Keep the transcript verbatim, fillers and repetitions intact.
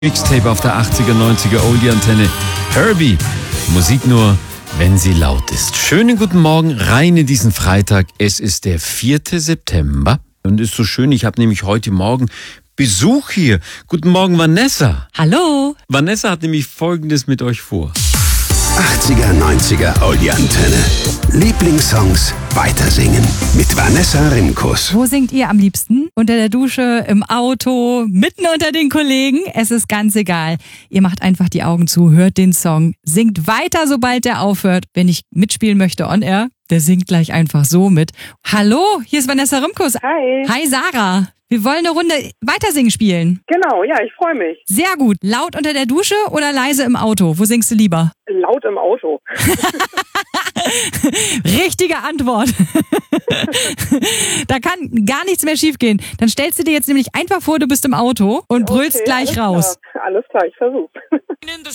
Mixtape auf der achtziger, neunziger Oldie-Antenne. Herbie. Musik nur, wenn sie laut ist. Schönen guten Morgen rein in diesen Freitag. Es ist der vierte September. Und ist so schön, ich habe nämlich heute Morgen Besuch hier. Guten Morgen, Vanessa. Hallo. Vanessa hat nämlich Folgendes mit euch vor. achtziger, neunziger Oldie-Antenne. Lieblingssongs weitersingen mit Vanessa Rimkus. Wo singt ihr am liebsten? Unter der Dusche, im Auto, mitten unter den Kollegen? Es ist ganz egal. Ihr macht einfach die Augen zu, hört den Song, singt weiter, sobald der aufhört. Wenn ich mitspielen möchte on air, der singt gleich einfach so mit. Hallo, hier ist Vanessa Rimkus. Hi. Hi Sarah. Wir wollen eine Runde Weitersingen spielen. Genau, ja, ich freue mich. Sehr gut. Laut unter der Dusche oder leise im Auto? Wo singst du lieber? Laut im Auto. Richtige Antwort. Da kann gar nichts mehr schiefgehen. Dann stellst du dir jetzt nämlich einfach vor, du bist im Auto und brüllst Okay, gleich alles raus. Klar. Alles klar, ich versuch's.